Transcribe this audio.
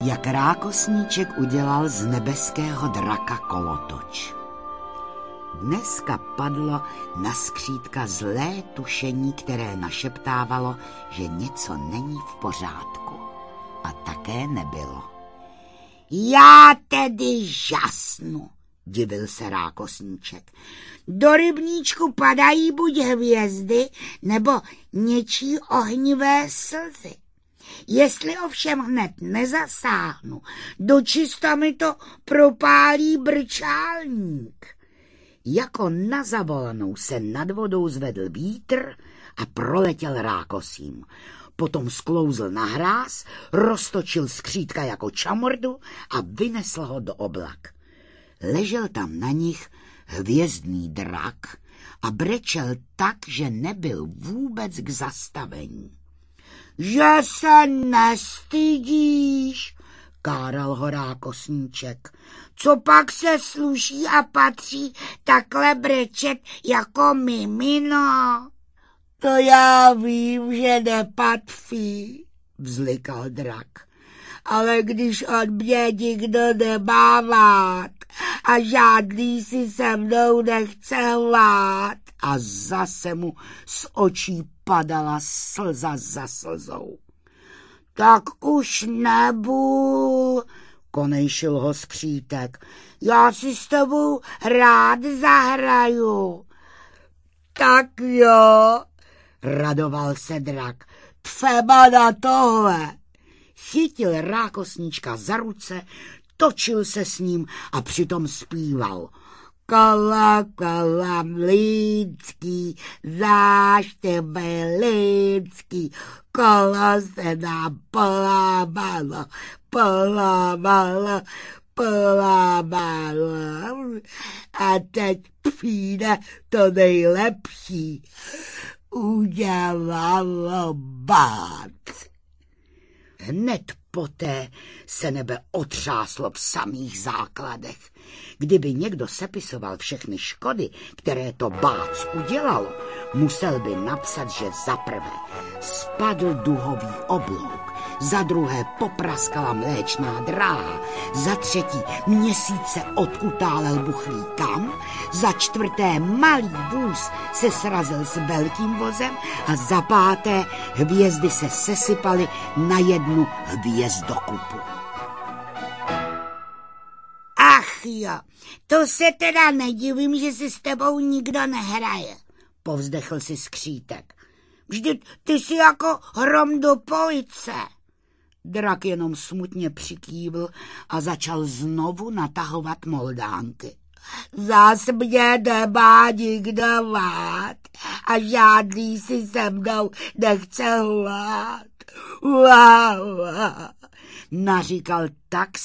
jak Rákosníček udělal z nebeského draka kolotoč. Dneska padlo na skřídka zlé tušení, které našeptávalo, že něco není v pořádku. A také nebylo. Já tedy žasnu, divil se Rákosníček. Do rybníčku padají buď hvězdy, nebo něčí ohnivé slzy. Jestli ovšem hned nezasáhnu, dočista mi to propálí brčálník. Jako na zavolanou se nad vodou zvedl vítr a proletěl rákosím. Potom sklouzl na hráz, roztočil skřídka jako čamordu a vynesl ho do oblak. Ležel tam na nich hvězdný drak a brečel tak, že nebyl vůbec k zastavení. Že se nestydíš, káral ho Rákosníček. Co pak se sluší a patří takhle brečet jako mimino? To já vím, že nepatří, vzlikal drak. Ale když od mě nikdo nemá vád a žádný si se mnou nechce hlát. A zase mu z očí padala slza za slzou. Tak už nebudu, konejšil ho skřítek. Já si s tebou rád zahraju. Tak jo, radoval se drak. Třeba na tohle. Chytil Rákosníčka za ruce, točil se s ním a přitom zpíval. Kola, kola mlýnský, záš tebe lidský, kolo se nám polámalo, polámalo, polámalo. A teď přijde to nejlepší. Udělalo bát. Hned poté se nebe otřáslo v samých základech. Kdyby někdo sepisoval všechny škody, které to bác udělalo, musel by napsat, že za prvé spadl duhový oblouk, za druhé popraskala mléčná dráha, za třetí měsíce odkutálel buchlý kam, za čtvrté malý vůz se srazil s velkým vozem a za páté hvězdy se sesypaly na jednu hvězdokupu. Ach jo, to se teda nedivím, že si s tebou nikdo nehraje, povzdechl si skřítek. Vždyť ty jsi jako hrom do police. Drak jenom smutně přikývl a začal znovu natahovat moldánky. Zas mě nemá nikdo vád a žádný si se mnou nechce hlát. Naříkal tak